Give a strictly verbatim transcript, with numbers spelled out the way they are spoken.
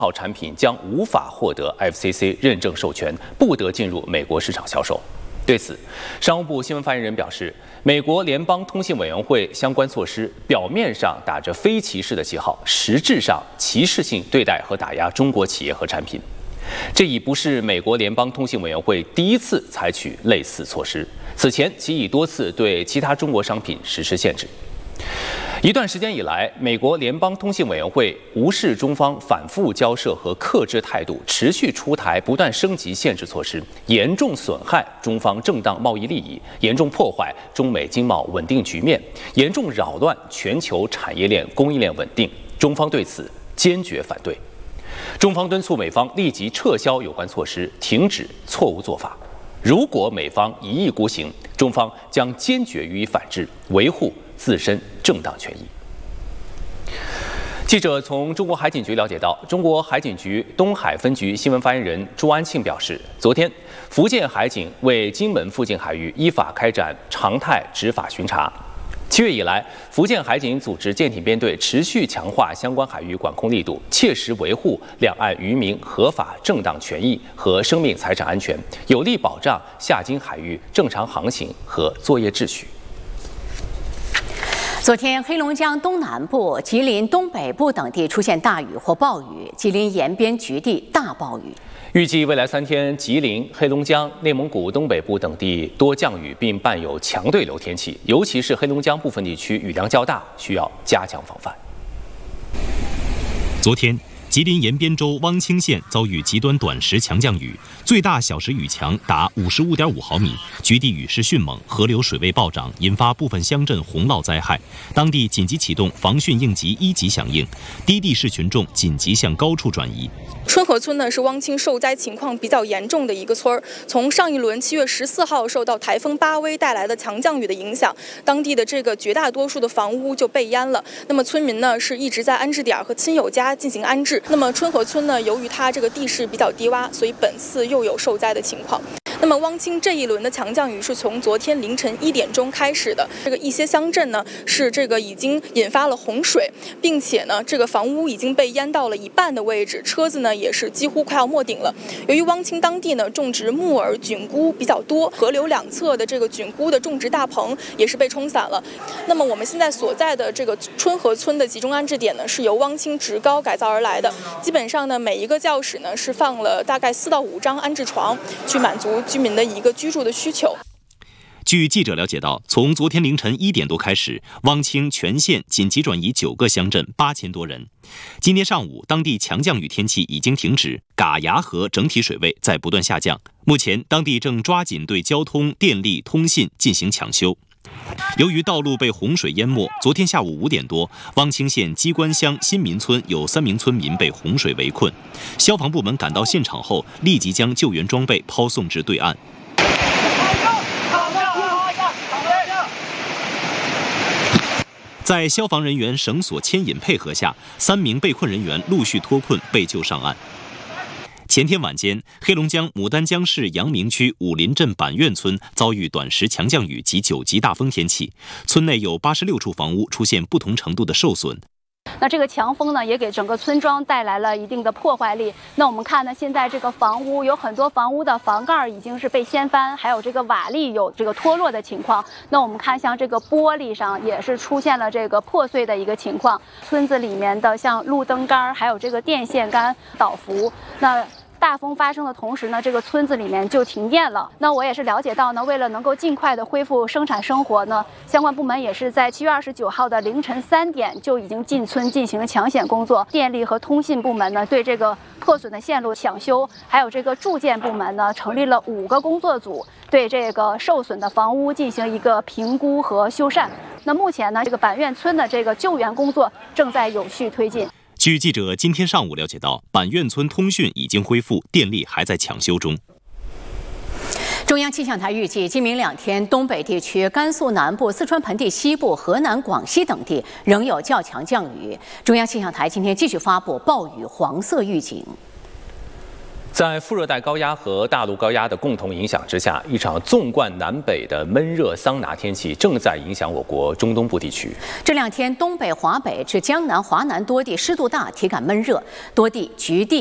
号产品将无法获得 F C C 认证授权，不得进入美国市场销售。对此，商务部新闻发言人表示，美国联邦通信委员会相关措施表面上打着非歧视的旗号，实质上歧视性对待和打压中国企业和产品。这已不是美国联邦通信委员会第一次采取类似措施，此前其已多次对其他中国商品实施限制。一段时间以来，美国联邦通信委员会无视中方反复交涉和克制态度，持续出台不断升级限制措施，严重损害中方正当贸易利益，严重破坏中美经贸稳定局面，严重扰乱全球产业链供应链稳定。中方对此坚决反对。中方敦促美方立即撤销有关措施，停止错误做法。如果美方一意孤行，中方将坚决予以反制，维护自身正当权益。记者从中国海警局了解到，中国海警局东海分局新闻发言人朱安庆表示，昨天福建海警为金门附近海域依法开展常态执法巡查。七月以来，福建海警组织舰艇编队持续强化相关海域管控力度，切实维护两岸渔民合法正当权益和生命财产安全，有力保障下经海域正常航行和作业秩序。 昨天，黑龙江东南部、吉林东北部等地出现大雨或暴雨，吉林延边局地大暴雨。 预计未来三天，吉林、黑龙江、内蒙古东北部等地多降雨，并伴有强对流天气，尤其是黑龙江部分地区雨量较大，需要加强防范。 昨天，吉林延边州汪清县遭遇极端短时强降雨，最大小时雨强达五十五点五毫米，局地雨势迅猛，河流水位暴涨，引发部分乡镇洪涝灾害。当地紧急启动防汛应急一级响应，低地市群众紧急向高处转移。 春河村呢是汪清受灾情况比较严重的一个村儿。从上一轮七月十四号受到台风巴威带来的强降雨的影响，当地的这个绝大多数的房屋就被淹了。那么村民呢是一直在安置点和亲友家进行安置。那么春河村呢，由于它这个地势比较低洼，所以本次又有受灾的情况。那么汪清这一轮的强降雨是从昨天凌晨一点钟开始的，这个一些乡镇呢是这个已经引发了洪水，并且呢这个房屋已经被淹到了一半的位置，车子呢也是几乎快要没顶了。由于汪清当地呢种植木耳、菌菇比较多，河流两侧的这个菌菇的种植大棚也是被冲散了。那么我们现在所在的这个春河村的集中安置点呢，是由汪清职高改造而来的，基本上呢每一个教室呢是放了大概四到五张安置床，去满足居民的一个居住的需求。 据记者了解到，从昨天凌晨一点多开始，汪清全县紧急转移九个乡镇，八千多人。今天上午，当地强降雨天气已经停止，嘎牙河整体水位在不断下降。目前，当地正抓紧对交通、电力、通信进行抢修。由于道路被洪水淹没，昨天下午五点多，汪清县鸡冠乡新民村有三名村民被洪水围困。消防部门赶到现场后，立即将救援装备抛送至对岸。在消防人员绳索牵引配合下，三名被困人员陆续脱困被救上岸。前天晚间，黑龙江牡丹江市阳明区武林镇板院村遭遇短时强降雨及九级大风天气，村内有八十六处房屋出现不同程度的受损。 那这个强风呢，也给整个村庄带来了一定的破坏力。那我们看呢，现在这个房屋有很多房屋的房盖已经是被掀翻，还有这个瓦砾有这个脱落的情况。那我们看像这个玻璃上也是出现了这个破碎的一个情况。村子里面的像路灯杆还有这个电线杆倒伏。那大风发生的同时呢，这个村子里面就停电了。那我也是了解到呢，为了能够尽快的恢复生产生活呢，相关部门也是在七月二十九号的凌晨三点就已经进村进行抢险工作。电力和通信部门呢，对这个破损的线路抢修，还有这个住建部门呢，成立了五个工作组，对这个受损的房屋进行一个评估和修缮。那目前呢，这个板院村的这个救援工作正在有序推进。 据记者今天上午了解到，板院村通讯已经恢复，电力还在抢修中。 中央气象台预计，今明两天，东北地区、甘肃南部、四川盆地西部、河南、广西等地仍有较强降雨。中央气象台今天继续发布暴雨黄色预警。 在在副热带高压和大陆高压的共同影响之下，一场纵贯南北的闷热桑拿天气正在影响我国中东部地区。 这两天，东北、华北至江南、华南多地湿度大，体感闷热，多地局地